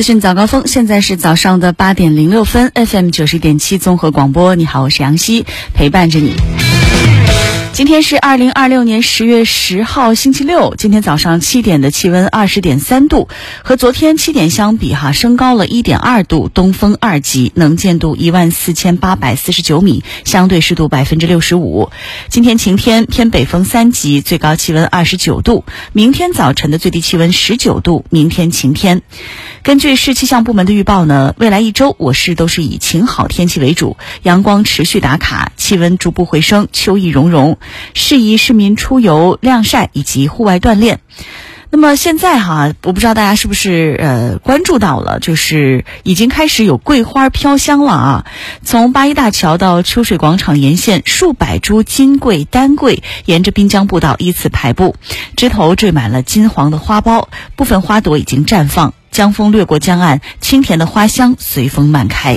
资讯早高峰，现在是早上的8点06分 ，FM 90.7综合广播。你好，我是杨希，陪伴着你。今天是2026年10月10号星期六，今天早上7点的气温20.3度，和昨天7点相比升高了1.2度，东风2级，能见度14849米，相对湿度65%。今天晴天，偏北风3级，最高气温29度，明天早晨的最低气温19度，明天晴天。根据市气象部门的预报呢，未来一周我市都是以晴好天气为主，阳光持续打卡，气温逐步回升，秋意融融，适宜市民出游晾晒以及户外锻炼。那么现在我不知道大家是不是关注到了，就是已经开始有桂花飘香了啊！从八一大桥到秋水广场沿线，数百株金桂、丹桂沿着滨江步道依次排布，枝头缀满了金黄的花苞，部分花朵已经绽放。江风掠过江岸，清甜的花香随风漫开。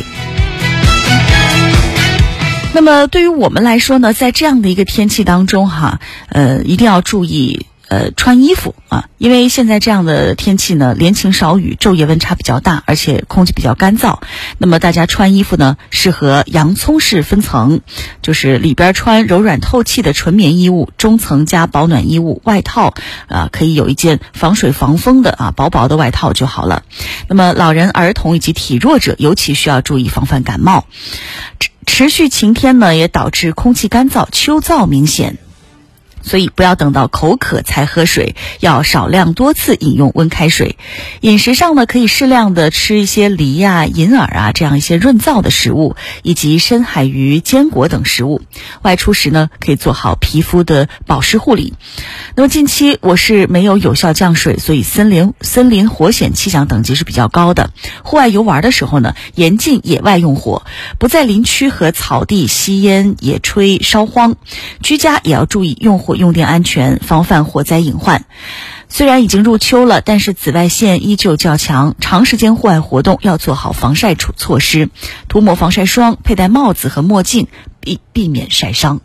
那么对于我们来说呢，在这样的一个天气当中一定要注意穿衣服因为现在这样的天气呢，连晴少雨，昼夜温差比较大，而且空气比较干燥。那么大家穿衣服呢，适合洋葱式分层，就是里边穿柔软透气的纯棉衣物，中层加保暖衣物，外套可以有一件防水防风的薄薄的外套就好了。那么老人、儿童以及体弱者尤其需要注意防范感冒。持续晴天呢，也导致空气干燥，秋燥明显。所以不要等到口渴才喝水，要少量多次饮用温开水。饮食上呢，可以适量的吃一些梨银耳这样一些润燥的食物，以及深海鱼、坚果等食物。外出时呢，可以做好皮肤的保湿护理。那么近期我市没有有效降水，所以森林火险气象等级是比较高的。户外游玩的时候呢，严禁野外用火，不在林区和草地吸烟、野炊、烧荒。居家也要注意用火用电安全，防范火灾隐患。虽然已经入秋了，但是紫外线依旧较强，长时间户外活动要做好防晒措施，涂抹防晒霜，佩戴帽子和墨镜，避免晒伤。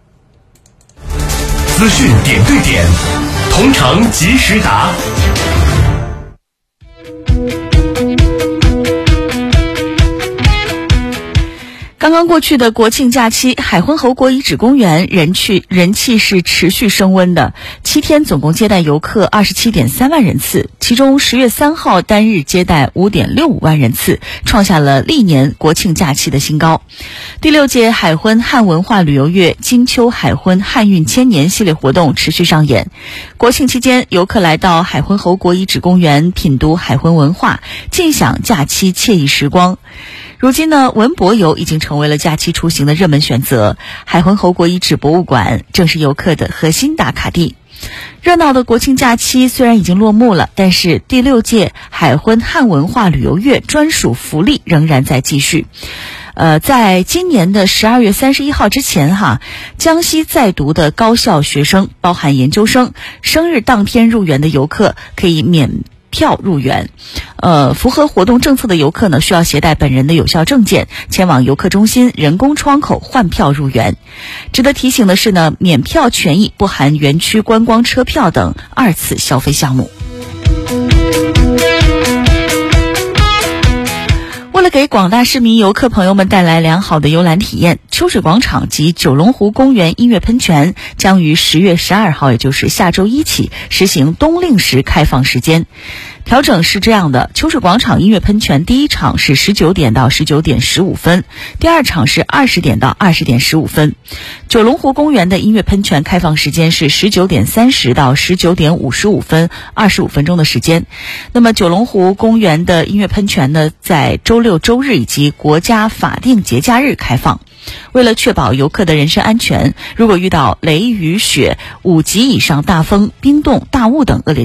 资讯点对点，同城及时达。 刚刚过去的国庆假期，海昏侯国遗址公园人气是持续升温的，7天总共接待游客27.3万人次，其中10月3号单日接待5.65万人次，创下了历年国庆假期的新高。第6届海昏汉文化旅游月金秋海昏汉运千年系列活动持续上演。国庆期间，游客来到海昏侯国遗址公园品读海昏文化，尽享假期惬意时光。如今呢，文博游已经成为了假期出行的热门选择，海昏侯国遗址博物馆正是游客的核心打卡地。热闹的国庆假期虽然已经落幕了，但是第6届海昏汉文化旅游月专属福利仍然在继续。在今年的12月31号之前江西在读的高校学生，包含研究生，生日当天入园的游客可以免票入园。符合活动政策的游客呢，需要携带本人的有效证件，前往游客中心人工窗口换票入园。值得提醒的是呢，免票权益不含园区观光车票等2次消费项目。为了给广大市民游客朋友们带来良好的游览体验，秋水广场及九龙湖公园音乐喷泉将于10月12号，也就是下周一起实行冬令时开放时间。调整是这样的，秋水广场音乐喷泉第一场是19点到19点15分，第二场是20点到20点15分。九龙湖公园的音乐喷泉开放时间是19点30到19点55分，25分钟的时间。那么九龙湖公园的音乐喷泉呢，在周六周日以及国家法定节假日开放。为了确保游客的人身安全，如果遇到雷雨雪、5级以上大风、冰冻、大雾等恶劣